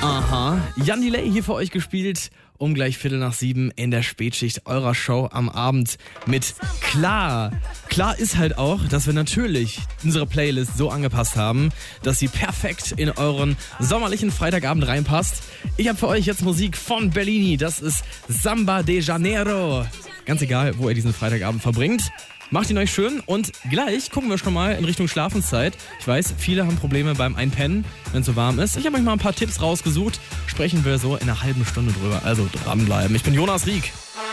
Aha. Jan Delay hier für euch gespielt, um gleich 6:15 in der Spätschicht eurer Show am Abend mit Klar. Klar ist halt auch, dass wir natürlich unsere Playlist so angepasst haben, dass sie perfekt in euren sommerlichen Freitagabend reinpasst. Ich habe für euch jetzt Musik von Bellini, das ist Samba de Janeiro. Ganz egal, wo ihr diesen Freitagabend verbringt. Macht ihn euch schön und gleich gucken wir schon mal in Richtung Schlafenszeit. Ich weiß, viele haben Probleme beim Einpennen, wenn es so warm ist. Ich habe euch mal ein paar Tipps rausgesucht. Sprechen wir so in einer halben Stunde drüber. Also dranbleiben. Ich bin Jonas Rieck.